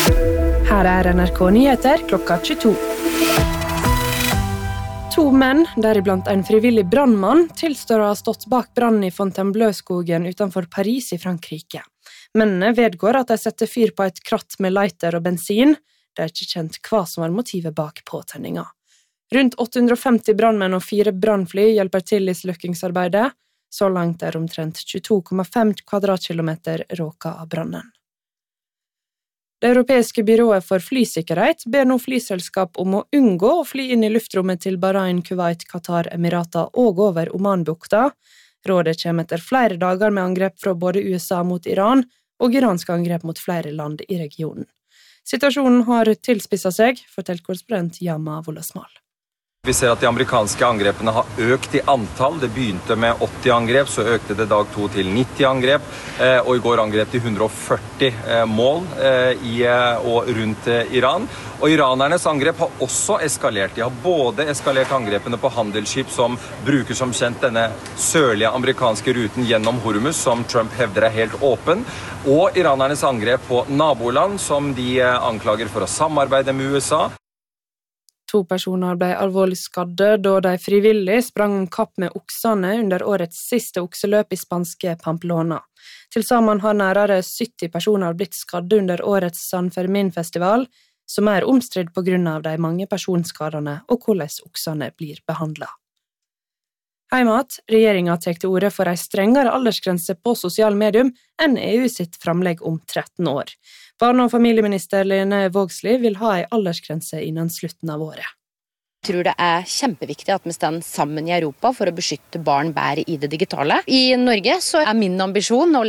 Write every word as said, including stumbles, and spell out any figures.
Her er N R K Nyheter klokka tjueto. To menn, deriblant en frivillig brannmann, tilstår å ha stått bak brannen i Fontainebleau-skogen utenfor Paris i Frankrike. Mennene vedgår at de setter fyr på et kratt med lighter og bensin. Det er ikke kjent hva som var motivet bak påtenninga. Rundt åtte hundre og femti brannmenn og fire brannfly hjelper til i slukkingsarbeidet. Så langt er omtrent tjueto komma fem kvadratkilometer råka av brannen. Det europeiske byrået for flysikkerhet ber nå flyselskap om å unngå å fly inn i luftrommet til Bahrain, Kuwait, Qatar, Emirater og over Omanbukta. Rådet kommer etter flere dager med angrep fra både U S A mot Iran og iranske angrep mot flere land i regionen. Situasjonen har tilspisset seg, fortalt korrespondent Yama Wolasmal. Vi ser at de amerikanske angrepene har økt i antall. Det begynte med åtti angrep, så økte det dag to til nitti angrep, og i går angrep de hundre og førti mål i og rundt Iran. Og iranernes angrep har også eskalert. De har både eskalert angrepene på handelsskip som bruker som kjent denne sørlige amerikanske ruten gjennom Hormuz, som Trump hevder er helt åpen, og iranernes angrep på naboland som de anklager for å samarbeide med U S A. To personer ble alvorlig skadde da de frivillig sprang om kapp med oksene under årets siste okseløp i spanske Pamplona. Til sammen har nærmere sytti personer blitt skadde under årets San Fermin-festival, som er omstridt på grunn av de mange personskadene og hvordan oksene blir behandlet. Heimat, regjeringa tar til orde for en strengere aldersgrense på sosiale medium enn E U sitt framlegg om tretten år. Barne- og familieminister Lene Vågslid vil ha en aldersgrense innen slutten av året. Jeg tror det er kjempeviktig at vi står sammen i Europa for å beskytte barn bedre i det digitale. I Norge så er min ambisjon å